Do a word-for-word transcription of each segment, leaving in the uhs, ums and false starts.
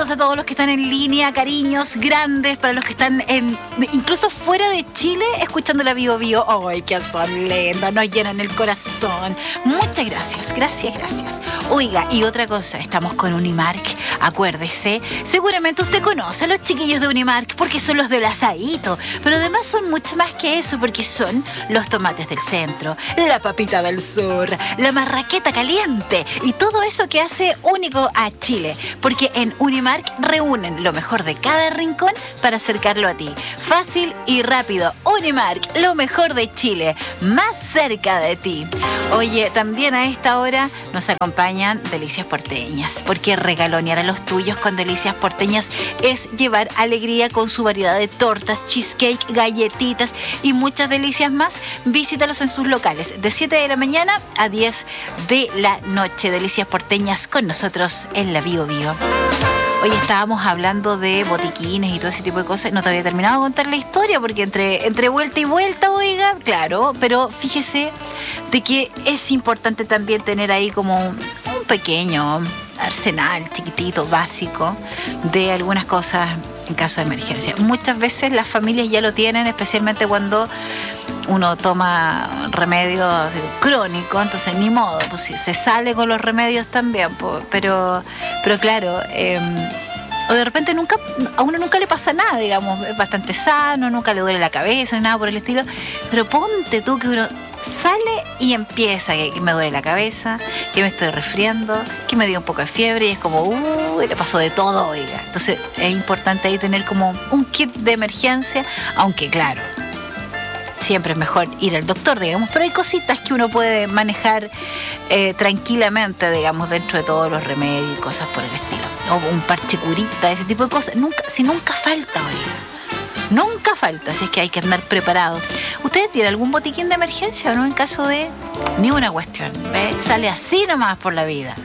Saludos a todos los que están en línea, cariños grandes para los que están en, incluso fuera de Chile, escuchando la Bio Bio. ¡Ay, qué son lindos! Nos llenan el corazón. Muchas gracias, gracias, gracias. Oiga, y otra cosa, estamos con Unimark. Acuérdese, seguramente usted conoce a los chiquillos de Unimark porque son los del asadito, pero además son mucho más que eso porque son los tomates del centro, la papita del sur, la marraqueta caliente y todo eso que hace único a Chile, porque en Unimark reúnen lo mejor de cada rincón para acercarlo a ti. Fácil y rápido. Unimark, lo mejor de Chile, más cerca de ti. Oye, también a esta hora nos acompañan Delicias Porteñas, porque regalonear a los tuyos con Delicias Porteñas es llevar alegría con su variedad de tortas, cheesecake, galletitas y muchas delicias más. Visítalos en sus locales de siete de la mañana a diez de la noche. Delicias Porteñas con nosotros en la Bio Bio. Hoy estábamos hablando de botiquines y todo ese tipo de cosas. No te había terminado de contar la historia porque entre, entre vuelta y vuelta, oiga, claro, pero fíjese de que es importante también tener ahí como un, un pequeño arsenal chiquitito, básico, de algunas cosas en caso de emergencia. Muchas veces las familias ya lo tienen, especialmente cuando uno toma remedios crónicos, entonces ni modo, pues se sale con los remedios también, pues, pero, pero claro, eh, o de repente nunca, a uno nunca le pasa nada, digamos, es bastante sano, nunca le duele la cabeza, nada por el estilo, pero ponte tú que uno sale y empieza que, que me duele la cabeza, que me estoy resfriando, que me dio un poco de fiebre y es como, uh, le pasó de todo, oiga. Entonces es importante ahí tener como un kit de emergencia, aunque claro, siempre es mejor ir al doctor, digamos, pero hay cositas que uno puede manejar eh, tranquilamente, digamos, dentro de todos los remedios y cosas por el estilo. O un parche curita, ese tipo de cosas. Nunca, si nunca falta, oiga. Nunca falta, así es que hay que andar preparado. ¿Ustedes tienen algún botiquín de emergencia o no? En caso de ni una cuestión, ¿ve? Sale así nomás por la vida.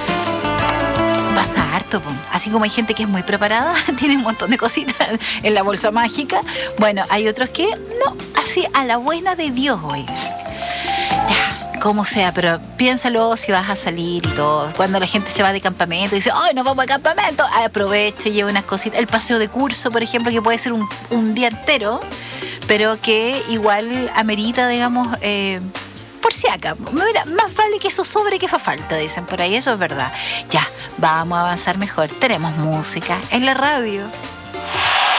Pasa harto, po. Así como hay gente que es muy preparada, tiene un montón de cositas en la bolsa mágica. Bueno, hay otros que no, así a la buena de Dios, oigan. Ya, como sea, pero piénsalo si vas a salir y todo. Cuando la gente se va de campamento y dice, ¡ay, nos vamos de campamento! Aproveche, lleve unas cositas. El paseo de curso, por ejemplo, que puede ser un, un día entero, pero que igual amerita, digamos, eh, por si acá. Mira, más vale que eso sobre que fa falta, dicen por ahí. Eso es verdad. Ya, vamos a avanzar mejor. Tenemos música en la radio.